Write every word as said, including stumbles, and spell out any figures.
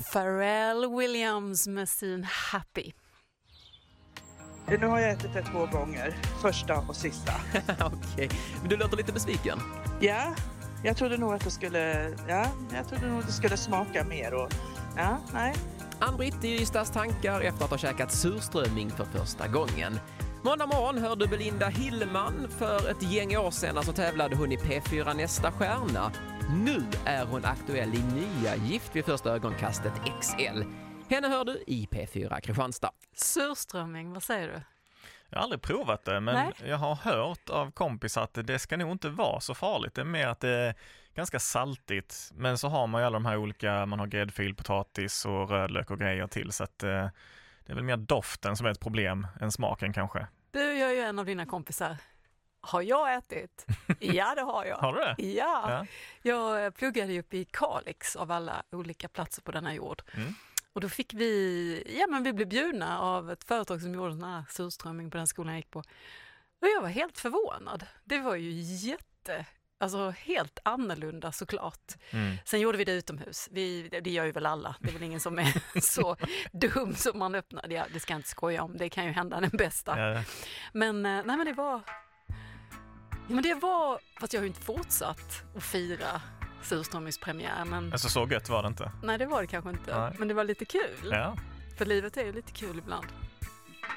Pharrell Williams med sin Happy. Nu har jag ätit det två gånger, första och sista. Okej, men du låter lite besviken. Ja, jag trodde nog att det skulle, ja, jag trodde nog att det skulle smaka mer och, ja, nej. Ann-Britt i Ystads tankar efter att ha käkat surströmming för första gången. Måndag morgon hörde Belinda Hillman. För ett gäng år sedan så tävlade hon i P fyra Nästa stjärna. Nu är hon aktuell i nya Gift vid första ögonkastet X L. Henne hör du i P fyra Kristianstad. Surströmming, vad säger du? Jag har aldrig provat det, men Nej. jag har hört av kompisar att det ska nog inte vara så farligt. Det är mer att det är ganska saltigt, men så har man ju alla de här olika, man har gräddfil, potatis och rödlök och grejer till, så att eh, det är väl mer doften som är ett problem än smaken kanske. Du, jag är ju en av dina kompisar. Har jag ätit? Ja, det har jag. Har du det? Ja. ja. Jag pluggade ju uppe i Kalix av alla olika platser på denna jord. Mm. Och då fick vi, ja men vi blev bjudna av ett företag som gjorde sån här surströmming på den skolan jag gick på. Och jag var helt förvånad. Det var ju jätte, alltså helt annorlunda såklart. Mm. Sen gjorde vi det utomhus. Vi, det gör ju väl alla. Det är väl ingen som är så dum som man öppnar. Det, det ska jag inte skoja om. Det kan ju hända den bästa. Ja. Men, nej men det var, ja, men det var, fast jag har ju inte fortsatt att fira surströmmingspremiär, men... Alltså så gött var det inte? Nej, det var det kanske inte. Nej. Men det var lite kul. Ja. För livet är ju lite kul ibland.